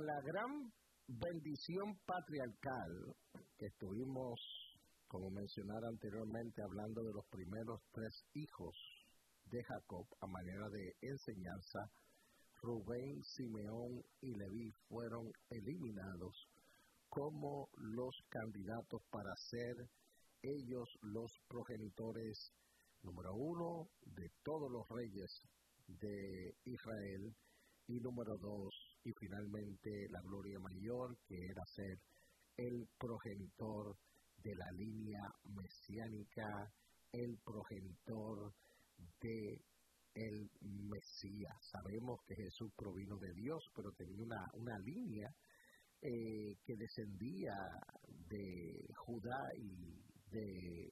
la gran bendición patriarcal que estuvimos, como mencionara anteriormente, hablando de los primeros 3 hijos de Jacob a manera de enseñanza, Rubén, Simeón y Leví fueron eliminados como los candidatos para ser ellos los progenitores número 1 de todos los reyes de Israel y número 2 y finalmente la gloria mayor, que era ser el progenitor de la línea mesiánica, el progenitor de el Mesías. Sabemos que Jesús provino de Dios, pero tenía una línea que descendía de Judá y de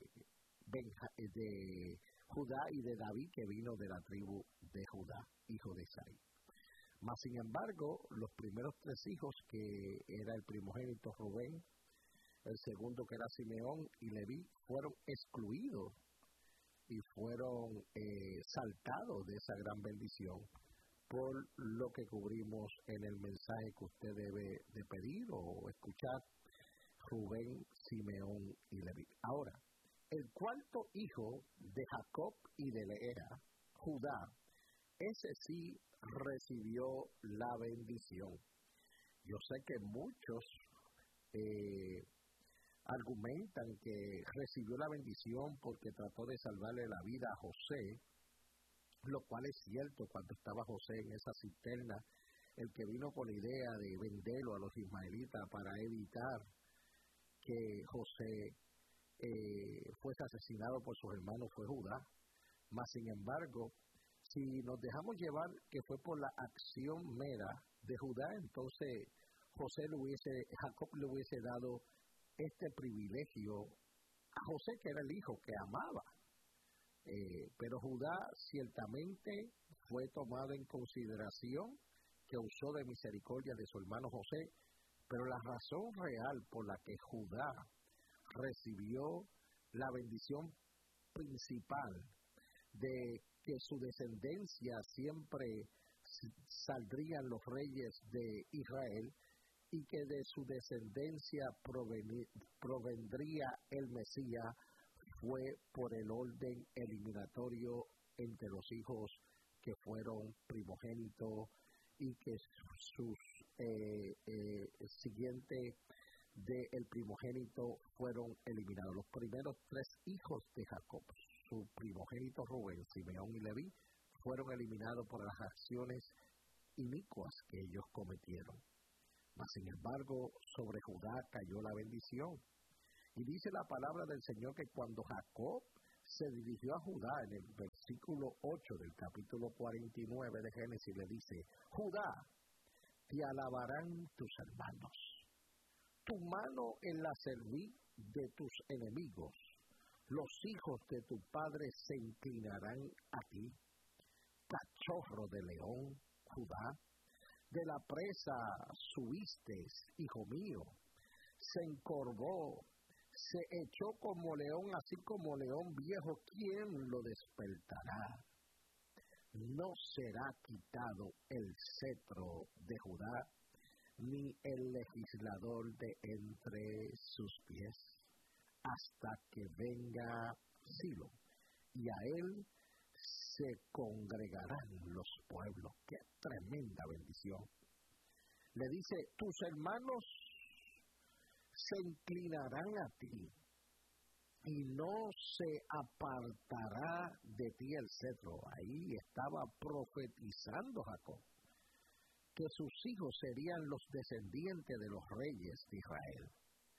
Judá y de David, que vino de la tribu de Judá, hijo de Isaí. Mas, sin embargo, los primeros 3 hijos, que era el primogénito Rubén, el segundo que era Simeón y Leví, fueron excluidos y fueron saltados de esa gran bendición, por lo que cubrimos en el mensaje que usted debe de pedir o escuchar: Rubén, Simeón y Leví. Ahora, el cuarto hijo de Jacob y de Lea, Judá, ese sí recibió la bendición. Yo sé que muchos argumentan que recibió la bendición porque trató de salvarle la vida a José, lo cual es cierto. Cuando estaba José en esa cisterna, el que vino con la idea de venderlo a los ismaelitas para evitar que José fuese asesinado por sus hermanos fue Judá. Mas, sin embargo, si nos dejamos llevar que fue por la acción mera de Judá, entonces Jacob le hubiese dado este privilegio a José, que era el hijo que amaba. Pero Judá ciertamente fue tomado en consideración, que usó de misericordia de su hermano José, pero la razón real por la que Judá recibió la bendición principal de que su descendencia siempre saldrían los reyes de Israel y que de su descendencia provendría el Mesías, fue por el orden eliminatorio entre los hijos que fueron primogénitos y que sus siguientes del primogénito fueron eliminados. Los primeros 3 hijos de Jacob, su primogénito Rubén, Simeón y Leví, fueron eliminados por las acciones inicuas que ellos cometieron. Mas, sin embargo, sobre Judá cayó la bendición. Y dice la palabra del Señor que cuando Jacob se dirigió a Judá, en el versículo 8 del capítulo 49 de Génesis, le dice: Judá, te alabarán tus hermanos. Tu mano en la cerviz de tus enemigos. Los hijos de tu padre se inclinarán a ti. Cachorro de león, Judá, de la presa subiste, hijo mío. Se encorvó, se echó como león, así como león viejo. ¿Quién lo despertará? No será quitado el cetro de Judá, ni el legislador de entre sus pies, hasta que venga Silo, y a él se congregarán los pueblos. ¡Qué tremenda bendición! Le dice: tus hermanos se inclinarán a ti, y no se apartará de ti el cetro. Ahí estaba profetizando Jacob, que sus hijos serían los descendientes de los reyes de Israel.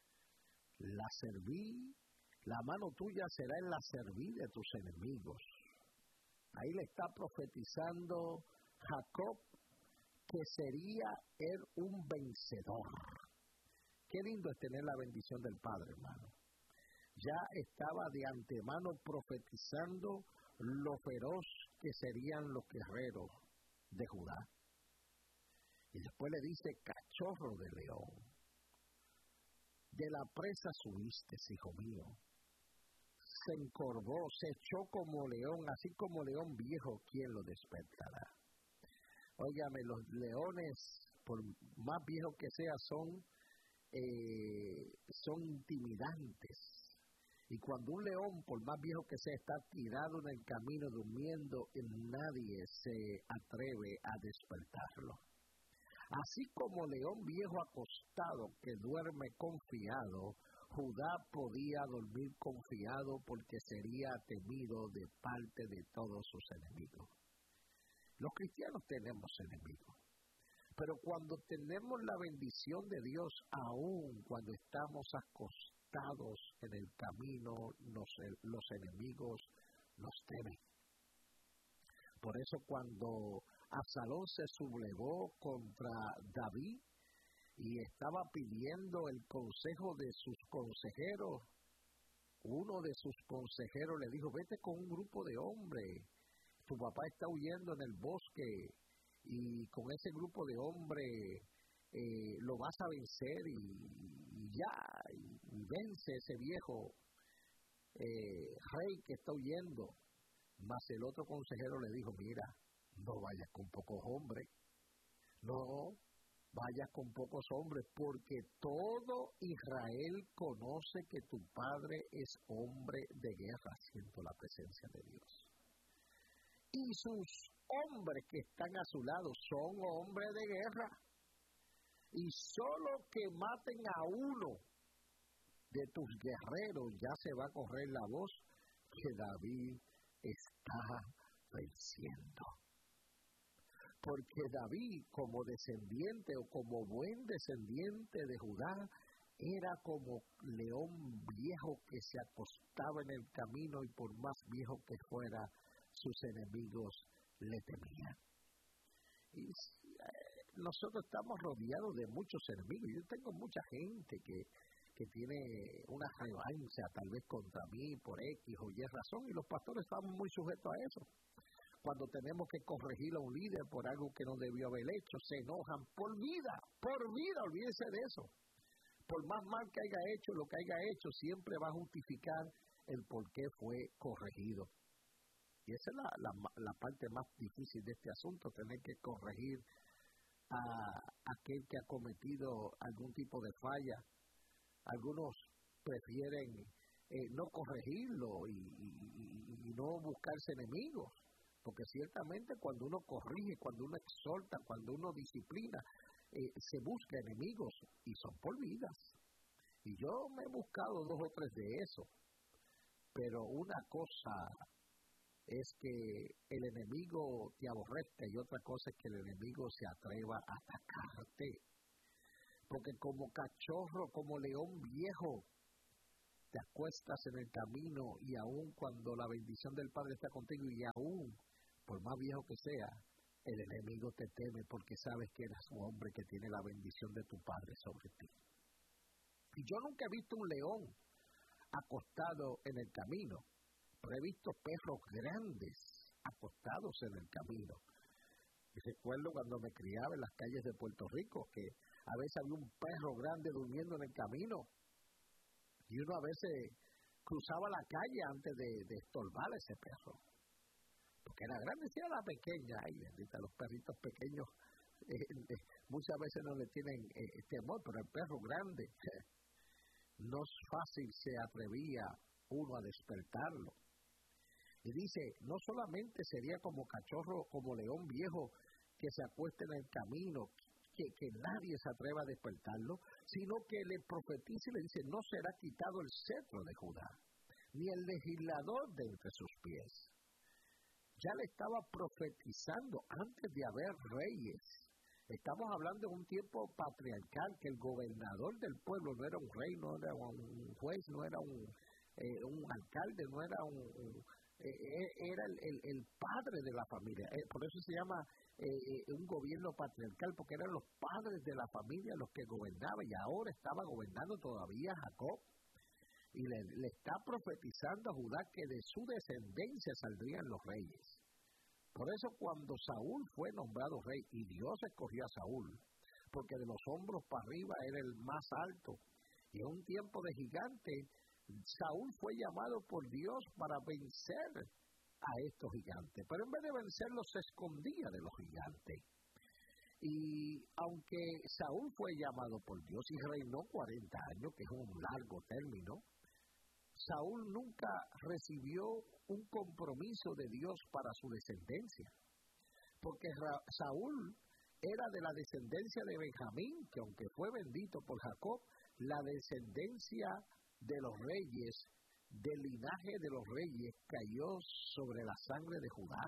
La mano tuya será en la cerviz de tus enemigos. Ahí le está profetizando Jacob que sería él un vencedor. Qué lindo es tener la bendición del Padre, hermano. Ya estaba de antemano profetizando lo feroz que serían los guerreros de Judá. Y después le dice: cachorro de león, de la presa subiste, hijo mío. Se encorvó, se echó como león, así como león viejo. ¿Quién lo despertará? Óigame, los leones por más viejos que sea, son intimidantes. Y cuando un león, por más viejo que sea, está tirado en el camino durmiendo, nadie se atreve a despertarlo. Así como león viejo acostado que duerme confiado, Judá podía dormir confiado porque sería temido de parte de todos sus enemigos. Los cristianos tenemos enemigos, pero cuando tenemos la bendición de Dios, aún cuando estamos acostados en el camino, los enemigos nos temen. Por eso cuando Absalón se sublevó contra David y estaba pidiendo el consejo de sus consejeros, uno de sus consejeros le dijo: vete con un grupo de hombres, tu papá está huyendo en el bosque y con ese grupo de hombres lo vas a vencer y vence ese viejo rey que está huyendo. Mas el otro consejero le dijo: mira, no vayas con pocos hombres, no vayas con pocos hombres, porque todo Israel conoce que tu padre es hombre de guerra. Siento la presencia de Dios. Y sus hombres que están a su lado son hombres de guerra. Y solo que maten a uno de tus guerreros ya se va a correr la voz que David está venciendo. Porque David, como descendiente o como buen descendiente de Judá, era como león viejo que se acostaba en el camino y por más viejo que fuera, sus enemigos le temían. Y nosotros estamos rodeados de muchos enemigos. Yo tengo mucha gente que tiene una revancha tal vez contra mí por X o Y razón, y los pastores estamos muy sujetos a eso. Cuando tenemos que corregir a un líder por algo que no debió haber hecho, se enojan por vida, olvídense de eso. Por más mal que haya hecho, lo que haya hecho, siempre va a justificar el por qué fue corregido. Y esa es la parte más difícil de este asunto, tener que corregir a aquel que ha cometido algún tipo de falla. Algunos prefieren no corregirlo y no buscarse enemigos. Porque ciertamente cuando uno corrige, cuando uno exhorta, cuando uno disciplina, se busca enemigos y son por vidas. Y yo me he buscado 2 o 3 de eso. Pero una cosa es que el enemigo te aborrezca y otra cosa es que el enemigo se atreva a atacarte. Porque como cachorro, como león viejo, te acuestas en el camino y aún cuando la bendición del Padre está contigo y aún por más viejo que sea, el enemigo te teme porque sabes que eres un hombre que tiene la bendición de tu Padre sobre ti. Y yo nunca he visto un león acostado en el camino, pero he visto perros grandes acostados en el camino. Y recuerdo cuando me criaba en las calles de Puerto Rico, que a veces había un perro grande durmiendo en el camino, y uno a veces cruzaba la calle antes de estorbar a ese perro. Porque era grande, si era pequeña, ay bendita, los perritos pequeños muchas veces no le tienen temor, pero el perro grande no es fácil, se atrevía uno a despertarlo. Y dice, no solamente sería como cachorro, como león viejo que se acuesta en el camino, que nadie se atreva a despertarlo, sino que le profetiza y le dice, no será quitado el cetro de Judá, ni el legislador de entre sus pies. Ya le estaba profetizando antes de haber reyes. Estamos hablando de un tiempo patriarcal, que el gobernador del pueblo no era un rey, no era un juez, no era un alcalde, no era era el padre de la familia. Por eso se llama un gobierno patriarcal, porque eran los padres de la familia los que gobernaban, y ahora estaba gobernando todavía Jacob. Y le está profetizando a Judá que de su descendencia saldrían los reyes. Por eso cuando Saúl fue nombrado rey, y Dios escogió a Saúl, porque de los hombros para arriba era el más alto, y en un tiempo de gigante, Saúl fue llamado por Dios para vencer a estos gigantes, pero en vez de vencerlos se escondía de los gigantes. Y aunque Saúl fue llamado por Dios y reinó 40 años, que es un largo término, Saúl nunca recibió un compromiso de Dios para su descendencia, porque Saúl era de la descendencia de Benjamín, que aunque fue bendito por Jacob, la descendencia de los reyes, del linaje de los reyes, cayó sobre la sangre de Judá.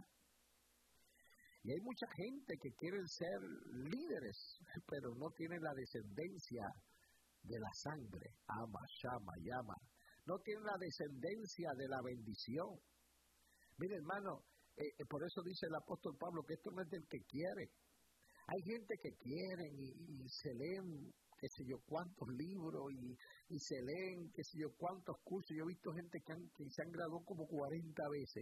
Y hay mucha gente que quieren ser líderes, pero no tienen la descendencia de la sangre. Ama, Shama, Yama. No tienen la descendencia de la bendición. Mire, hermano, por eso dice el apóstol Pablo que esto no es del que quiere. Hay gente que quieren y se leen qué sé yo cuántos libros y se leen qué sé yo cuántos cursos. Yo he visto gente que se han graduado como 40 veces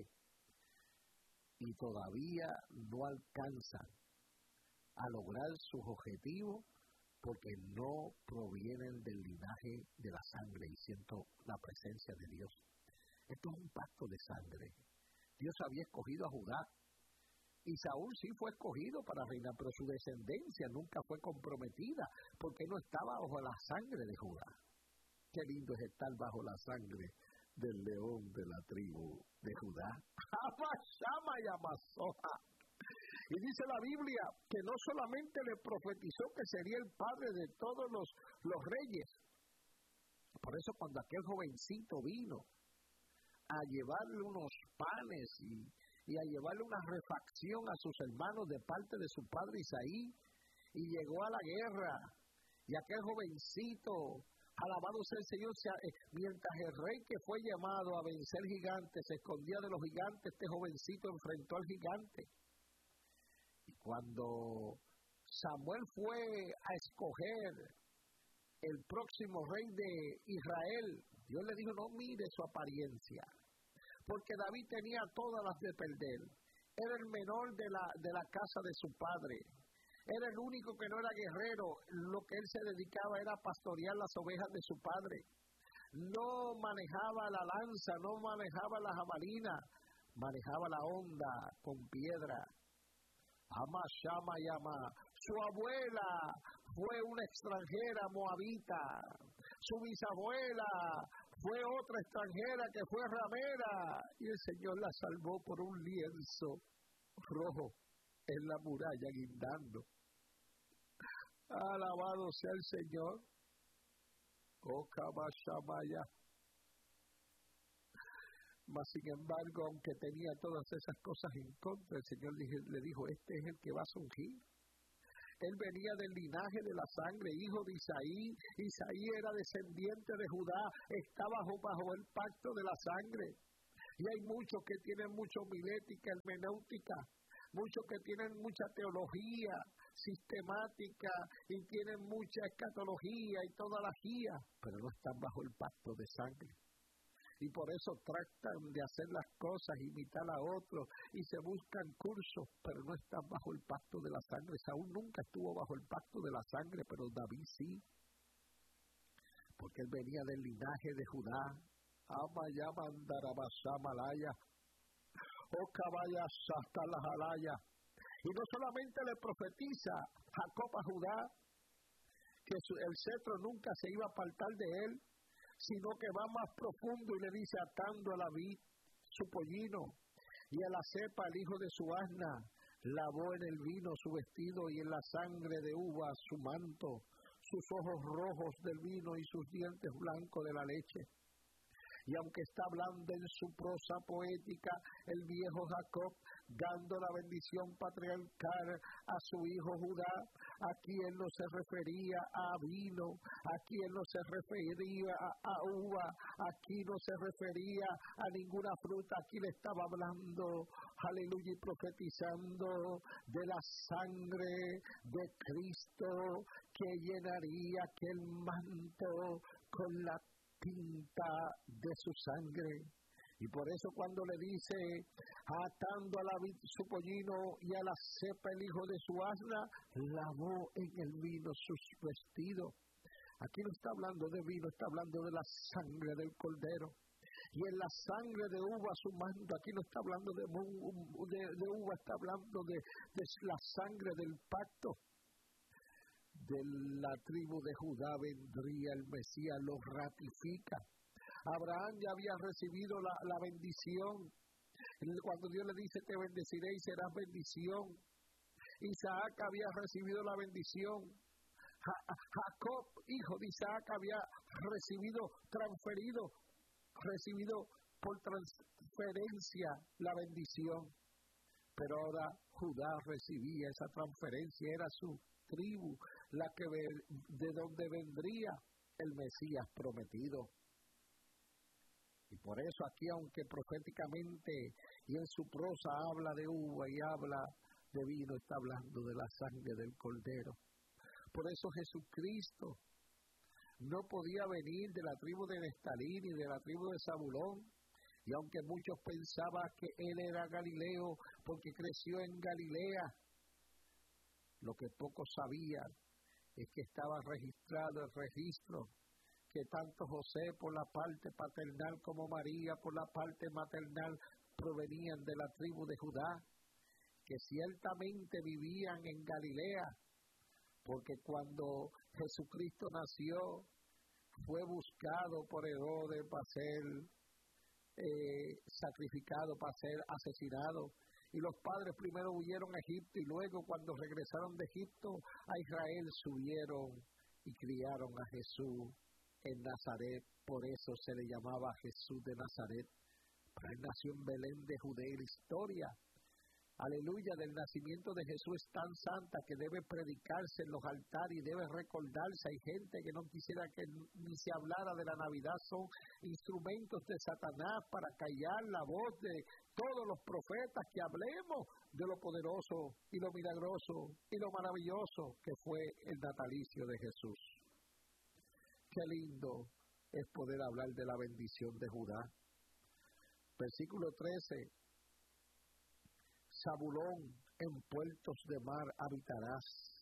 y todavía no alcanzan a lograr sus objetivos porque no provienen del linaje de la sangre, y siento la presencia de Dios. Esto es un pacto de sangre. Dios había escogido a Judá, y Saúl sí fue escogido para reinar, pero su descendencia nunca fue comprometida, porque no estaba bajo la sangre de Judá. Qué lindo es estar bajo la sangre del león de la tribu de Judá. Shama y Amazoja. Y dice la Biblia que no solamente le profetizó que sería el padre de todos los reyes. Por eso cuando aquel jovencito vino a llevarle unos panes y a llevarle una refacción a sus hermanos de parte de su padre Isaí, y llegó a la guerra, y aquel jovencito, alabado sea el Señor, mientras el rey que fue llamado a vencer gigantes se escondía de los gigantes, este jovencito enfrentó al gigante. Y cuando Samuel fue a escoger el próximo rey de Israel, Dios le dijo, no mire su apariencia, porque David tenía todas las de perder. Era el menor de la casa de su padre. Era el único que no era guerrero. Lo que él se dedicaba era pastorear las ovejas de su padre. No manejaba la lanza, no manejaba la jabalina, manejaba la honda con piedra. Ama, Shama, Yama. Su abuela fue una extranjera moabita. Su bisabuela fue otra extranjera que fue ramera. Y el Señor la salvó por un lienzo rojo en la muralla guindando. Alabado sea el Señor. Okabashamaya. Mas sin embargo, aunque tenía todas esas cosas en contra, el Señor le dijo, este es el que vas a ungir. Él venía del linaje de la sangre, hijo de Isaí. Isaí era descendiente de Judá, estaba bajo el pacto de la sangre. Y hay muchos que tienen mucha homilética, hermenéutica, muchos que tienen mucha teología sistemática y tienen mucha escatología y toda la guía, pero no están bajo el pacto de sangre. Y por eso tratan de hacer las cosas, imitar a otros, y se buscan cursos, pero no están bajo el pacto de la sangre. Saúl nunca estuvo bajo el pacto de la sangre, pero David sí, porque él venía del linaje de Judá. Amaya Mandarabashamalaya, Okabaya Shastalajalaya. Y no solamente le profetiza Jacob a Judá que el cetro nunca se iba a apartar de él, sino que va más profundo y le dice, atando a la vid su pollino y a la cepa el hijo de su asna, lavó en el vino su vestido y en la sangre de uva su manto, sus ojos rojos del vino y sus dientes blancos de la leche. Y aunque está hablando en su prosa poética, el viejo Jacob, dando la bendición patriarcal a su hijo Judá, aquí él no se refería a vino, aquí él no se refería a uva, aquí no se refería a ninguna fruta, aquí le estaba hablando, aleluya, y profetizando de la sangre de Cristo que llenaría aquel manto con la tinta de su sangre. Y por eso cuando le dice, atando a la vid su pollino y a la cepa el hijo de su asna, lavó en el vino sus vestidos. Aquí no está hablando de vino, está hablando de la sangre del cordero. Y en la sangre de uva su manto, aquí no está hablando de uva, está hablando de la sangre del pacto. de la tribu de Judá vendría el Mesías, lo ratifica. Abraham ya había recibido la bendición. Cuando Dios le dice, te bendeciré y serás bendición. Isaac había recibido la bendición. Jacob, hijo de Isaac, había recibido por transferencia la bendición. Pero ahora Judá recibía esa transferencia, era su tribu, de donde vendría el Mesías prometido. Y por eso aquí, aunque proféticamente y en su prosa habla de uva y habla de vino, está hablando de la sangre del Cordero. Por eso Jesucristo no podía venir de la tribu de Neftalí ni de la tribu de Zabulón. Y aunque muchos pensaban que él era Galileo porque creció en Galilea, lo que pocos sabían es que estaba registrado el registro que tanto José por la parte paternal como María por la parte maternal provenían de la tribu de Judá, que ciertamente vivían en Galilea, porque cuando Jesucristo nació fue buscado por Herodes para ser sacrificado, para ser asesinado. Y los padres primero huyeron a Egipto y luego cuando regresaron de Egipto a Israel subieron y criaron a Jesús en Nazaret. Por eso se le llamaba Jesús de Nazaret. Pero él nació en Belén de Judea y la historia, aleluya, del nacimiento de Jesús es tan santa que debe predicarse en los altares y debe recordarse. Hay gente que no quisiera que ni se hablara de la Navidad, son instrumentos de Satanás para callar la voz de todos los profetas, que hablemos de lo poderoso y lo milagroso y lo maravilloso que fue el natalicio de Jesús. Qué lindo es poder hablar de la bendición de Judá. Versículo 13. Zabulón, en puertos de mar habitarás,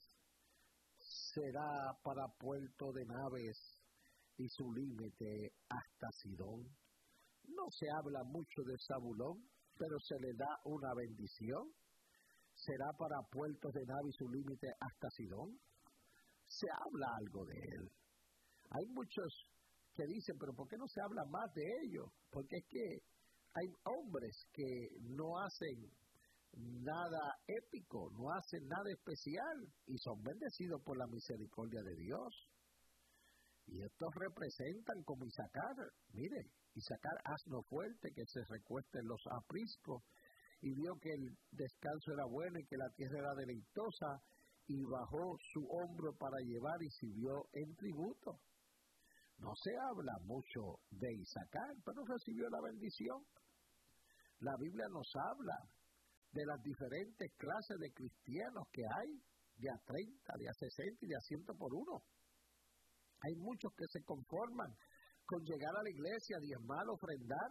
será para puerto de naves y su límite hasta Sidón. No se habla mucho de Zabulón, pero se le da una bendición. Será para puertos de nave y su límite hasta Sidón. Se habla algo de él. Hay muchos que dicen, pero ¿por qué no se habla más de ellos? Porque es que hay hombres que no hacen nada épico, no hacen nada especial y son bendecidos por la misericordia de Dios. Y estos representan como Isacar. Mire, Isacar, asno fuerte que se recuesta en los apriscos, y vio que el descanso era bueno y que la tierra era deleitosa, y bajó su hombro para llevar y sirvió en tributo. No se habla mucho de Isacar, pero recibió la bendición. La Biblia nos habla de las diferentes clases de cristianos que hay, de a 30, de a 60 y de a 100 por uno. Hay muchos que se conforman con llegar a la iglesia, diezmar, ofrendar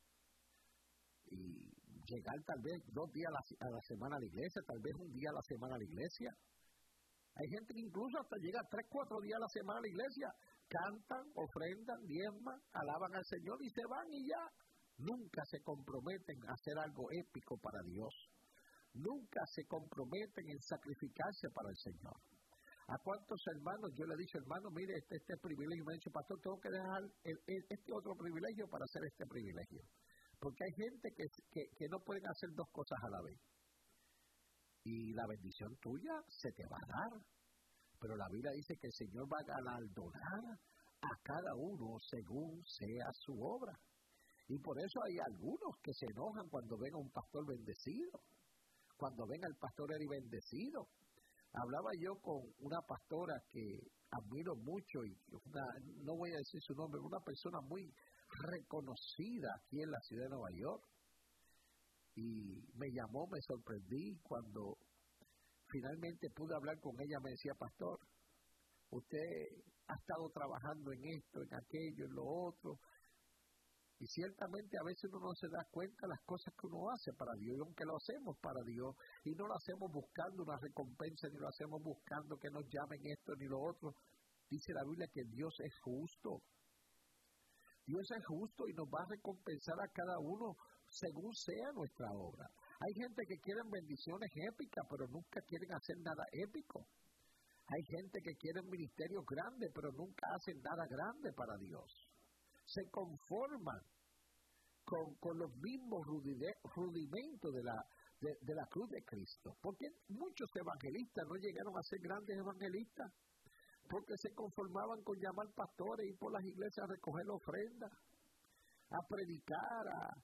y llegar tal vez 2 días a la semana a la iglesia, tal vez 1 día a la semana a la iglesia. Hay gente que incluso hasta llega 3, 4 días a la semana a la iglesia, cantan, ofrendan, diezman, alaban al Señor y se van y ya. Nunca se comprometen a hacer algo épico para Dios. Nunca se comprometen en sacrificarse para el Señor. ¿A cuántos hermanos yo le he dicho, hermano, mire, este privilegio? Me ha dicho, pastor, tengo que dejar este otro privilegio para hacer este privilegio. Porque hay gente que no pueden hacer 2 cosas a la vez. Y la bendición tuya se te va a dar. Pero la Biblia dice que el Señor va a galardonar a cada uno según sea su obra. Y por eso hay algunos que se enojan cuando ven a un pastor bendecido, cuando ven al pastor Eri bendecido. Hablaba yo con una pastora que admiro mucho, y no voy a decir su nombre, una persona muy reconocida aquí en la ciudad de Nueva York. Y me llamó, me sorprendí cuando finalmente pude hablar con ella. Me decía, pastor, usted ha estado trabajando en esto, en aquello, en lo otro. Y ciertamente a veces uno no se da cuenta de las cosas que uno hace para Dios, y aunque lo hacemos para Dios, y no lo hacemos buscando una recompensa, ni lo hacemos buscando que nos llamen esto ni lo otro. Dice la Biblia que Dios es justo. Dios es justo y nos va a recompensar a cada uno según sea nuestra obra. Hay gente que quieren bendiciones épicas, pero nunca quieren hacer nada épico. Hay gente que quiere un ministerio grande, pero nunca hacen nada grande para Dios. Se conforman con los mismos rudimentos de la cruz de Cristo. Porque muchos evangelistas no llegaron a ser grandes evangelistas, porque se conformaban con llamar pastores y por las iglesias a recoger la ofrenda, a predicar,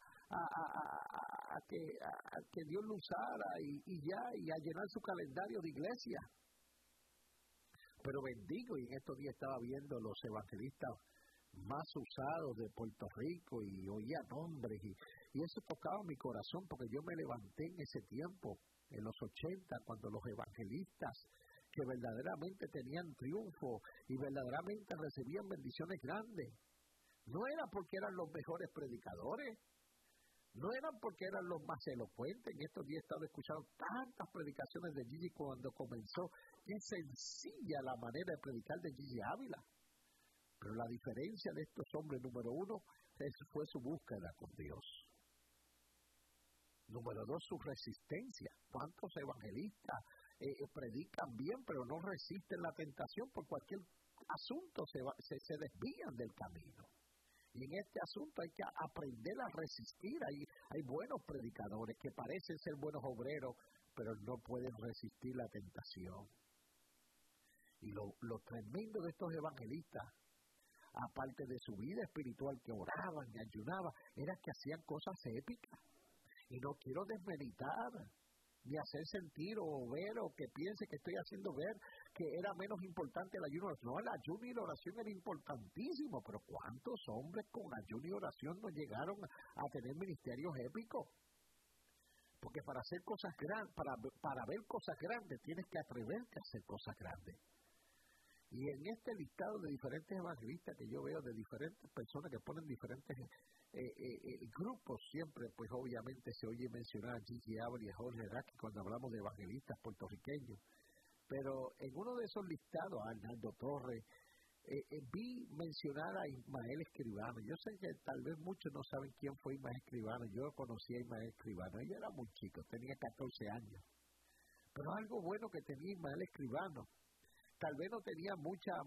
a que Dios lo usara y a llenar su calendario de iglesia. Pero bendigo, y en estos días estaba viendo los evangelistas más usados de Puerto Rico y oía nombres y eso tocaba mi corazón, porque yo me levanté en ese tiempo, en los 80, cuando los evangelistas que verdaderamente tenían triunfo y verdaderamente recibían bendiciones grandes, no era porque eran los mejores predicadores, no eran porque eran los más elocuentes. En estos días he estado escuchando tantas predicaciones de Gigi cuando comenzó. Qué sencilla la manera de predicar de Gigi Ávila. Pero la diferencia de estos hombres, número uno, fue su búsqueda con Dios. Número dos, su resistencia. ¿Cuántos evangelistas predican bien, pero no resisten la tentación? Por cualquier asunto se desvían del camino. Y en este asunto hay que aprender a resistir. Hay buenos predicadores que parecen ser buenos obreros, pero no pueden resistir la tentación. Y lo tremendo de estos evangelistas, aparte de su vida espiritual, que oraban y ayunaban, era que hacían cosas épicas. Y no quiero desmeritar, ni hacer sentir o ver o que piense que estoy haciendo ver que era menos importante el ayuno. No, el ayuno y la oración era importantísimo, pero ¿cuántos hombres con ayuno y oración no llegaron a tener ministerios épicos? Porque para hacer cosas grandes, para ver cosas grandes, tienes que atreverte a hacer cosas grandes. Y en este listado de diferentes evangelistas que yo veo, de diferentes personas que ponen diferentes grupos, siempre, pues obviamente se oye mencionar a Gigi Ávila y a Jorge Racky cuando hablamos de evangelistas puertorriqueños. Pero en uno de esos listados, a Arnaldo Torres, vi mencionar a Ismael Escribano. Yo sé que tal vez muchos no saben quién fue Ismael Escribano. Yo conocí a Ismael Escribano. Ella era muy chico, tenía 14 años. Pero algo bueno que tenía Ismael Escribano, tal vez no tenía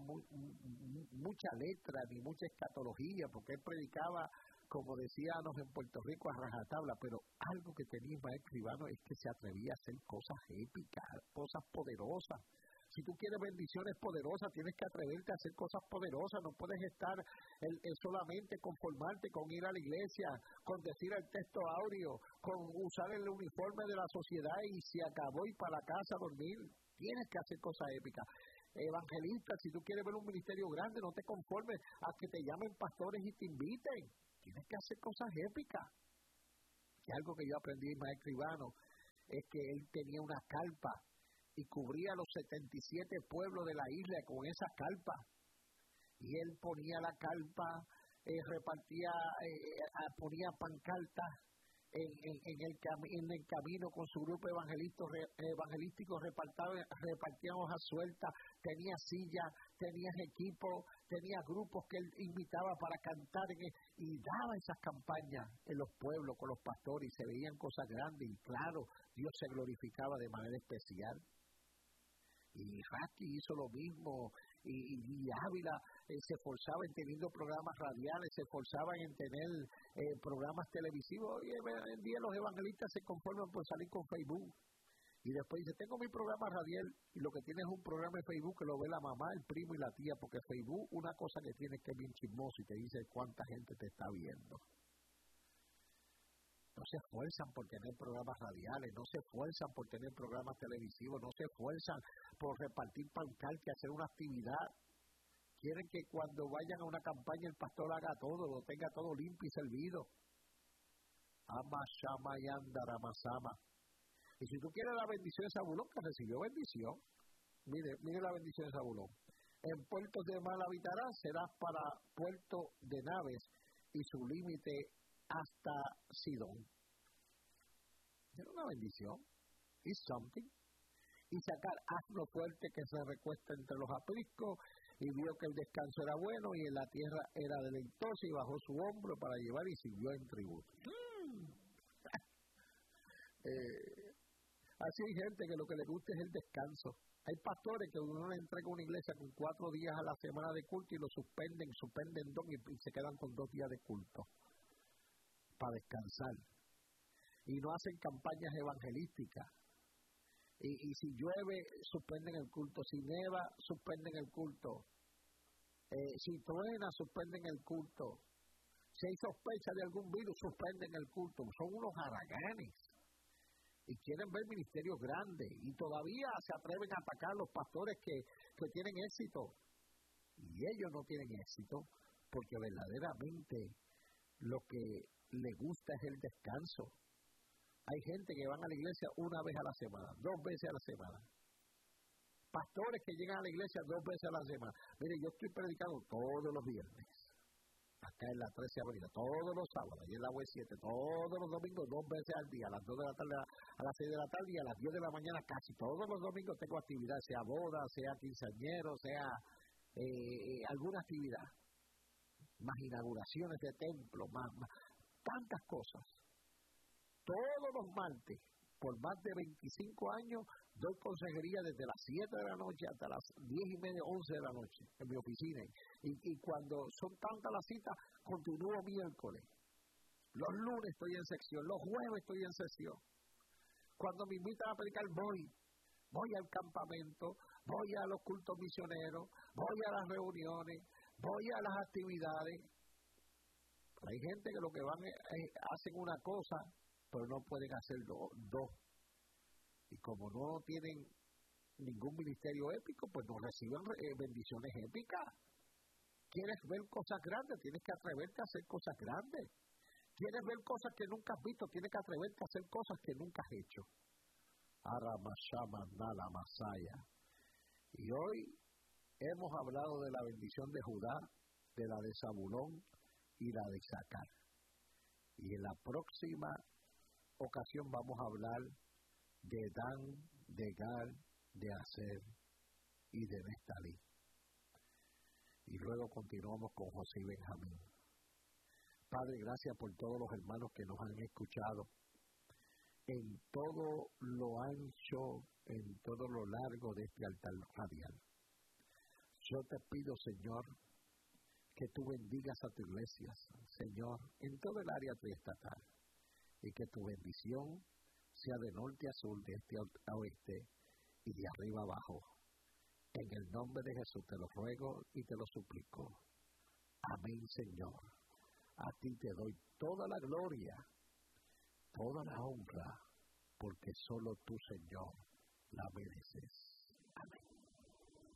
mucha letra ni mucha escatología, porque él predicaba, como decíamos en Puerto Rico, a rajatabla, pero algo que tenía Ismael Escribano es que se atrevía a hacer cosas épicas, cosas poderosas. Si tú quieres bendiciones poderosas, tienes que atreverte a hacer cosas poderosas. No puedes estar solamente conformarte con ir a la iglesia, con decir el texto áureo, con usar el uniforme de la sociedad y se acabó y para la casa a dormir. Tienes que hacer cosas épicas. Evangelistas, si tú quieres ver un ministerio grande, no te conformes a que te llamen pastores y te inviten. Tienes que hacer cosas épicas. Y algo que yo aprendí en Maestro Escribano es que él tenía una carpa y cubría los 77 pueblos de la isla con esa carpa. Y él ponía la carpa, ponía pancartas en el camino con su grupo evangelístico, repartían hojas sueltas, tenía sillas, tenía equipo, tenía grupos que él invitaba para cantar y daba esas campañas en los pueblos con los pastores y se veían cosas grandes y claro, Dios se glorificaba de manera especial. Y Racky hizo lo mismo, y Ávila se esforzaba en teniendo programas radiales, se esforzaban en tener programas televisivos. Hoy en día los evangelistas se conforman por salir con Facebook. Y después dice, tengo mi programa radial, y lo que tiene es un programa de Facebook que lo ve la mamá, el primo y la tía, porque Facebook, una cosa que tiene es que es bien chismoso y te dice cuánta gente te está viendo. No se esfuerzan por tener programas radiales, no se esfuerzan por tener programas televisivos, no se esfuerzan por repartir pancartas y hacer una actividad. Quieren que cuando vayan a una campaña el pastor haga todo, lo tenga todo limpio y servido. Ama, shama y andaramasama. Y si tú quieres la bendición de Zabulón, que recibió bendición, mire la bendición de Zabulón. En puertos de mar habitarás, serás para puerto de naves y su límite hasta Sidón. Era una bendición. It's something. Y sacar asno fuerte que se recuesta entre los apriscos, y vio que el descanso era bueno y en la tierra era deleitosa, y bajó su hombro para llevar y sirvió en tributo. Así hay gente que lo que le gusta es el descanso. Hay pastores que uno le entrega una iglesia con 4 días a la semana de culto y lo suspenden 2 y se quedan con 2 días de culto para descansar. Y no hacen campañas evangelísticas. Y si llueve, suspenden el culto. Si neva, suspenden el culto. Si truena, suspenden el culto. Si hay sospecha de algún virus, suspenden el culto. Son unos haraganes. Y quieren ver ministerios grandes. Y todavía se atreven a atacar a los pastores que tienen éxito. Y ellos no tienen éxito porque verdaderamente lo que les gusta es el descanso. Hay gente que van a la iglesia 1 vez a la semana, 2 veces a la semana. Pastores que llegan a la iglesia 2 veces a la semana. Mire, yo estoy predicando todos los viernes. Acá en la 13 Avenida, todos los sábados, y en la U7, todos los domingos 2 veces al día, a las 2 de la tarde, a las 6 de la tarde y a las 10 de la mañana, casi todos los domingos tengo actividad, sea boda, sea quinceañero, sea alguna actividad, más inauguraciones de templos, más tantas cosas. Todos los martes, por más de 25 años, doy consejería desde las 7 de la noche hasta las 10:30, 11 de la noche en mi oficina. Y cuando son tantas las citas, continúo miércoles. Los lunes estoy en sección, los jueves estoy en sesión. Cuando me invitan a predicar, voy al campamento, voy a los cultos misioneros, voy a las reuniones, voy a las actividades. Pero hay gente que lo que van hacen una cosa, pero no pueden hacer dos. Y como no tienen ningún ministerio épico, pues no reciben bendiciones épicas. ¿Quieres ver cosas grandes? Tienes que atreverte a hacer cosas grandes. ¿Quieres ver cosas que nunca has visto? Tienes que atreverte a hacer cosas que nunca has hecho. Aramashama Nala Masaya. Y hoy hemos hablado de la bendición de Judá, de la de Zabulón y la de Isaacar. Y en la próxima ocasión vamos a hablar de Dan, de Gad, de Aser y de Neftalí. Y luego continuamos con José y Benjamín. Padre, gracias por todos los hermanos que nos han escuchado en todo lo ancho, en todo lo largo de este altar radial. Yo te pido, Señor, que tú bendigas a tu iglesia, Señor, en todo el área triestatal, y que tu bendición sea de norte a sur, de este a oeste y de arriba a abajo. En el nombre de Jesús te lo ruego y te lo suplico. Amén, Señor. A ti te doy toda la gloria, toda la honra, porque solo tú, Señor, la mereces. Amén.